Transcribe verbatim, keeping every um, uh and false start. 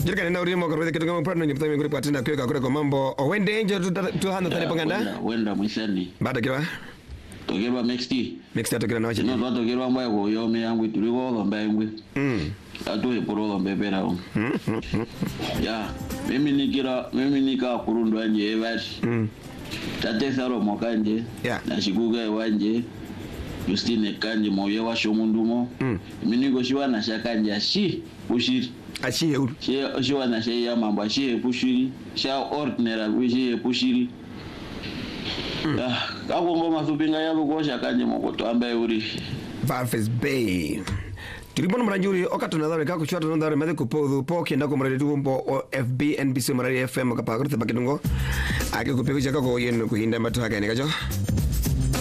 Jirika nina urimo kwa kitu kama partner ni mtami nguri patina kwa kwa kwa mambo wende nje tu handa tani panganda. Wenda mwishani. Bada kiwa. Tokeba mixti. Mixti tokira na wacha. No ndo tokeba mwa ko yo me yangu tuliko lo mbengwe. Mm. Atu e poro mbebera o. Ya, mimi nikira mimi nika kurundo anje evashi. Mm. Tate saro mokanje. Yeah. Na shikuga wanje. Justine kanje moyo wa shomundumo. Mm. Mimi niko shiwa na shakanje shi ushiri. Achi eu. Shi shiwa na shi ya mambo shi pushiri. Sha ordinary wishi pushiri. Ah, kako ngoma subinga yalo gosha kanje mokoto ambaye uri. Valves Bay. Tulipona mranjuri okatu nadhari kako chwata nadhari madhe kupodhu poki ndako mradi tumbo F B N B C mradi F M kapagurte bakidungo. Ake kupekusha kako yenu kuhinda mataka ni kacho.